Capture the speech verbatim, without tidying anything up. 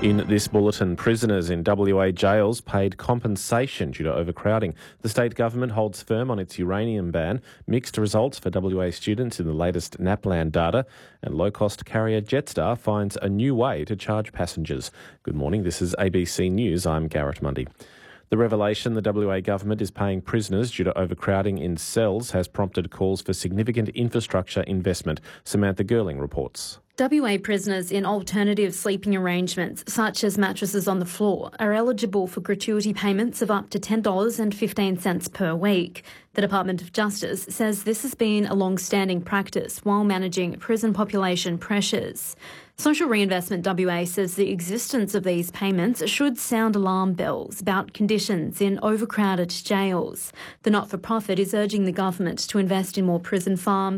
In this bulletin, prisoners in W A jails paid compensation due to overcrowding. The state government holds firm on its uranium ban. Mixed results for W A students in the latest NAPLAN data. And low-cost carrier Jetstar finds a new way to charge passengers. Good morning, this is A B C News. I'm Garrett Mundy. The revelation the W A government is paying prisoners due to overcrowding in cells has prompted calls for significant infrastructure investment. Samantha Girling reports. W A prisoners in alternative sleeping arrangements, such as mattresses on the floor, are eligible for gratuity payments of up to ten dollars and fifteen cents per week. The Department of Justice says this has been a long-standing practice while managing prison population pressures. Social Reinvestment W A says the existence of these payments should sound alarm bells about conditions in overcrowded jails. The not-for-profit is urging the government to invest in more prison farms,